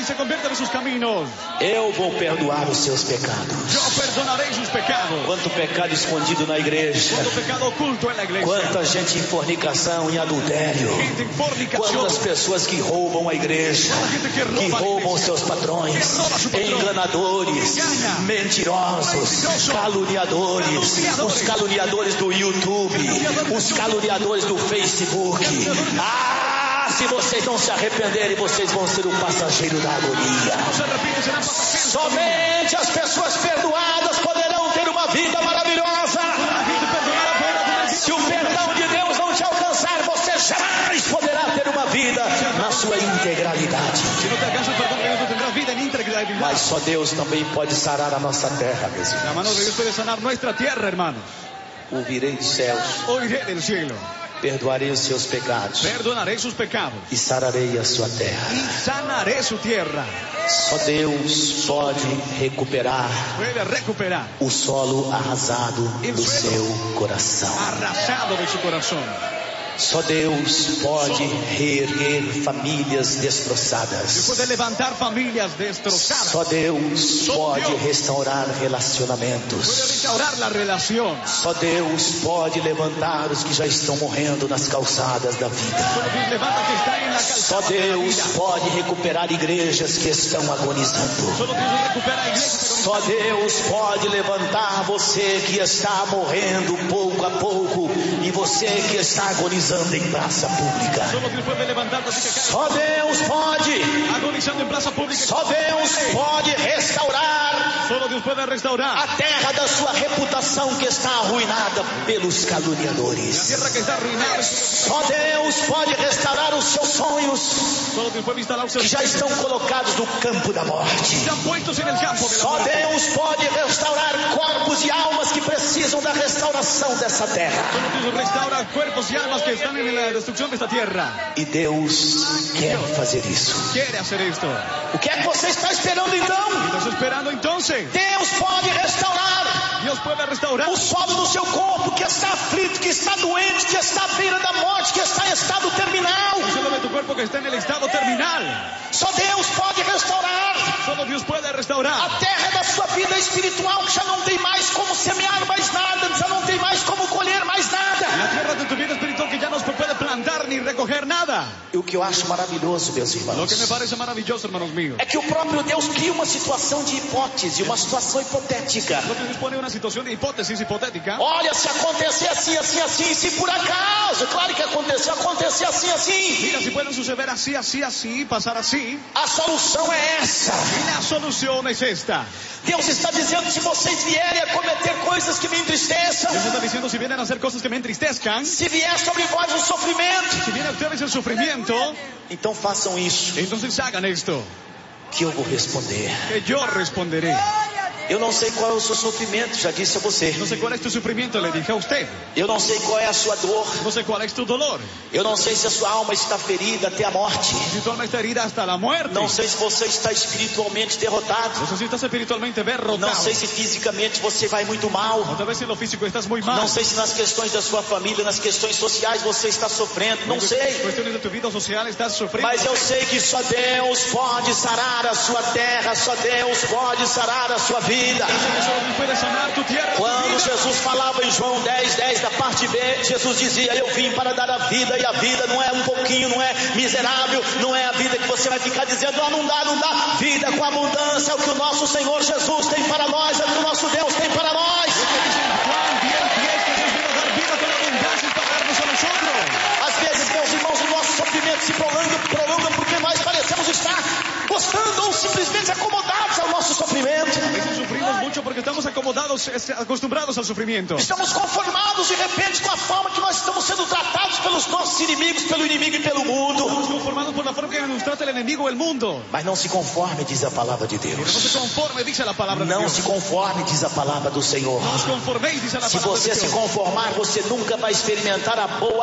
se conviertan en sus caminos. Eu vou perdoar os seus pecados. Yo perdonaré sus pecados. Quanto pecado escondido na igreja. Cuánto pecado oculto en la iglesia. Quanta gente em fornicação, em adultério. Gente en fornicación. Quantas pessoas que roubam a igreja, que roubam seus patrões, enganadores, mentirosos, caluniadores, os caluniadores do YouTube, os caluniadores do Facebook. Se vocês não se arrependerem, vocês vão ser o passageiro da agonia. Somente as pessoas perdoadas poderão ter uma vida maravilhosa. Se o perdão de Deus não te alcançar, você jamais poderá ter uma vida na sua integralidade. Mas só Deus também pode sarar a nossa terra, meus irmãos. La mano de Dios puede sanar nuestra tierra, hermanos. Ouvirei dos céus, Oiré del cielo. perdoarei os seus pecados Perdonaré sus pecados. e sararei a sua terra. Y sanaré su tierra. Só Deus pode recuperar Puede recuperar o solo arrasado do seu coração. arrasado de su corazón. Só Deus pode reerguer famílias destroçadas. Puede levantar familias destrozadas. Só Deus pode restaurar Puede relacionamentos. restaurar la relación. Só Deus pode levantar os que já estão morrendo nas calçadas da vida. Solo Dios levanta que está en la Só calzada de la Deus vida. pode recuperar igrejas que estão agonizando. Solo Dios recupera iglesias. Só Deus pode levantar você que está morrendo pouco a pouco e você que está agonizando em praça pública. Solo Dios puede levantar así que cae. Só Deus pode. Agonizando en plaza pública. Só Deus pode restaurar Solo Dios puede restaurar a terra da sua reputação que está arruinada pelos la caluniadores. tierra que está arruinada. Só Deus pode restaurar os seus sonhos Solo Dios puede instalar que já estão colocados no campo da morte. están puestos en el campo de la Só muerte. Deus pode restaurar corpos e almas que precisam da restauração dessa terra. Solo Dios restaura cuerpos y almas que están en la destrucción de esta tierra. E Deus quer fazer isso. Quiere hacer esto. O que é que você está esperando então? ¿Estás esperando entonces? Deus pode restaurar Dios puede restaurar o solo do seu corpo que está aflito, que está doente, que está à beira da morte, que está em estado terminal. el suelo de tu cuerpo que está en el estado terminal. Só Deus pode restaurar Solo Dios puede restaurar a terra da sua vida espiritual, que já não tem mais como semear mais nada, já não tem mais como colher mais nada. la tierra de tu vida espiritual que ya no se puede plantar ni recoger nada. E o que eu acho maravilhoso, meus Lo irmãos, que me parece maravilloso, hermanos míos, é que o próprio Deus cria uma situação de hipótese, uma situação hipotética. lo que Dios pone una situación de hipótesis hipotética. Olha, se acontecer assim, assim, assim, se por acaso, claro que aconteceu, acontecer assim, assim, Mira, si pueden suceder así, así, así, pasar así. a solução é essa. Y la solución es esta. Deus está dizendo, se vocês vierem a cometer coisas que me entristeçam, Dios está diciendo, si vienen a hacer cosas que me entristezcan, se vier sobre vós o sofrimento, si viene a ustedes el sufrimiento, então façam isso, entonces hagan esto, que eu vou responder. que yo responderé. Eu não sei qual é o seu sofrimento, já disse a você. No sé cuál es tu sufrimiento, le dije a usted. Eu não sei qual é a sua dor. No sé cuál es tu dolor. Eu não sei se a sua alma está ferida até a morte. Si tu alma está herida hasta la muerte. Não sei se você está espiritualmente derrotado. No sé si estás espiritualmente derrotado. Não sei se fisicamente você vai muito mal. O tal vez en lo físico estás muy mal. Não sei se nas questões da sua família, nas questões sociais você está sofrendo. Não sei. Cuestiones de tu vida social estás sufriendo. Mas eu sei que só Deus pode sarar a sua terra. Só Deus pode sarar a sua vida. Dios puede sanar tu tierra, tu Quando vida. Jesus falava em João 10:10 da parte B, Jesus dizia, eu vim para dar a vida, e a vida não é um pouquinho, não é miserável, não é a vida que você vai ficar dizendo, não dá, vida com abundância, é o que o nosso Senhor Jesus tem para nós, é o que o nosso Deus tem para nós. Juan 10:10, que Dios vino a dar vida con abundancia para darnos a nosotros. Às vezes, meus irmãos, o nosso sofrimento se prolonga porque nós parecemos estar gostando ou simplesmente acomodados ao nosso sofrimento. A veces sufrimos mucho porque estamos acomodados, acostumbrados al sufrimiento. Estamos conformados de repente com a forma que nós estamos sendo tratados pelos nossos inimigos, pelo inimigo e pelo mundo. Estamos conformados por la forma que nos trata el enemigo o el mundo. Mas não se conforme, diz a palavra de No Deus. se conforme, dice la palabra de Não Dios. se conforme, diz a palavra do Senhor. No os conforméis, dice la Se palabra de você se Dios. conformar, você nunca vai experimentar a boa,